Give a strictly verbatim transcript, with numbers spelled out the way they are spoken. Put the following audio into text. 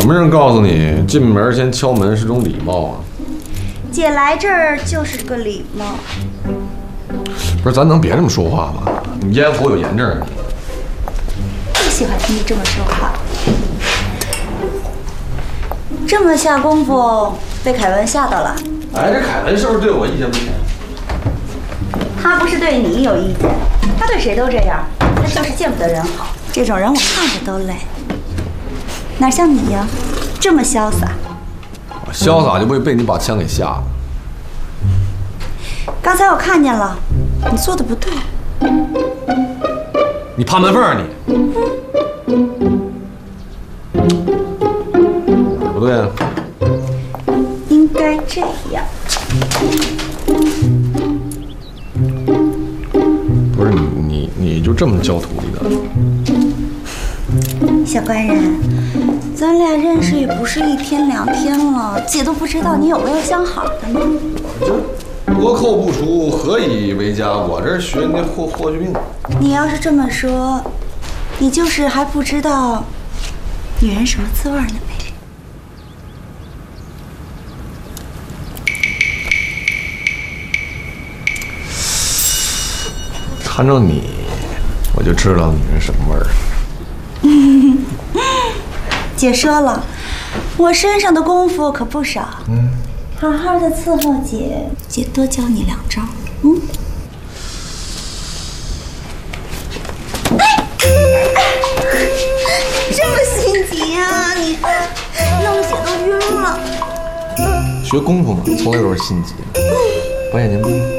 没人告诉你进门先敲门是种礼貌啊？ 姐来这儿就是个礼貌。 不是，咱能别这么说话吗？你烟火有炎症啊你。 不喜欢听你这么说话。这么下功夫，被凯文吓到了。 哎，这凯文是不是对我意见不浅？ 他不是对你有意见，他对谁都这样，他就是见不得人好。这种人我看着都累。哪像你呀，这么潇洒。 我潇洒就不会被你把枪给吓了。 刚才我看见了，你做的不对。 你趴门缝啊你？不对啊。 应该这样。 不是你你你就这么教徒弟的？ 小官人，咱俩认识也不是一天两天了，姐都不知道你有没有相好的呢。 倭寇不出，何以为家？我这学那霍霍去病。 你要是这么说，你就是还不知道女人什么滋味呢，妹。 看着你，我就知道女人什么味儿。 姐说了，我身上的功夫可不少。嗯，好好的伺候姐，姐多教你两招。嗯。这么心急呀、啊？你弄得姐都晕了。 学功夫嘛，从来都是心急的。把眼睛闭。